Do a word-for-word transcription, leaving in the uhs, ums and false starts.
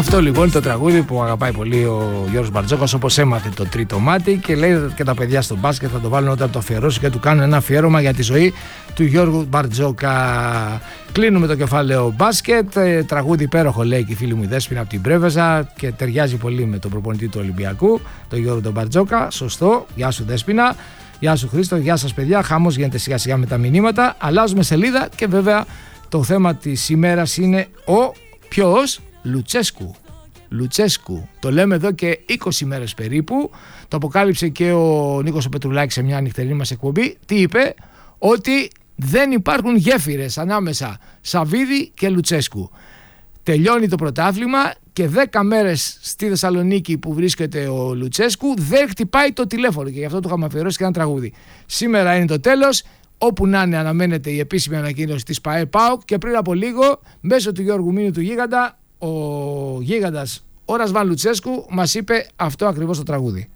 Αυτό λοιπόν το τραγούδι που αγαπάει πολύ ο Γιώργος Μπαρτζόκας, όπως έμαθε το τρίτο μάτι, και λέει και τα παιδιά στο μπάσκετ θα το βάλουν όταν το αφιερώσουν και του κάνουν ένα αφιέρωμα για τη ζωή του Γιώργου Μπαρτζόκα. Κλείνουμε το κεφάλαιο μπάσκετ. Ε, τραγούδι υπέροχο, λέει και η φίλη μου η Δέσποινα από την Πρέβεζα, και ταιριάζει πολύ με τον προπονητή του Ολυμπιακού, τον Γιώργο τον Μπαρτζόκα. Σωστό. Γεια σου Δέσποινα. Γεια σου Χρήστο. Γεια σας παιδιά. Χαμός γίνεται σιγά σιγά με τα μηνύματα. Αλλάζουμε σελίδα και βέβαια το θέμα της ημέρας είναι ο ποιος? Λουτσέσκου. Λουτσέσκου. Το λέμε εδώ και είκοσι μέρες περίπου. Το αποκάλυψε και ο Νίκος ο Πετρουλάκης σε μια νυχτερινή μας εκπομπή. Τι είπε? Ότι δεν υπάρχουν γέφυρες ανάμεσα Σαββίδη και Λουτσέσκου. Τελειώνει το πρωτάθλημα και δέκα μέρες στη Θεσσαλονίκη που βρίσκεται ο Λουτσέσκου δεν χτυπάει το τηλέφωνο, και γι' αυτό του είχαμε αφιερώσει και ένα τραγούδι. Σήμερα είναι το τέλος. Όπου να είναι αναμένεται η επίσημη ανακοίνωση της ΠΑΕ ΠΑΟΚ, και πριν από λίγο μέσω του Γιώργου Μήνου του Γίγαντα, ο Γίγαντας ο Ρασβάν Λουτσέσκου μας είπε αυτό ακριβώς το τραγούδι.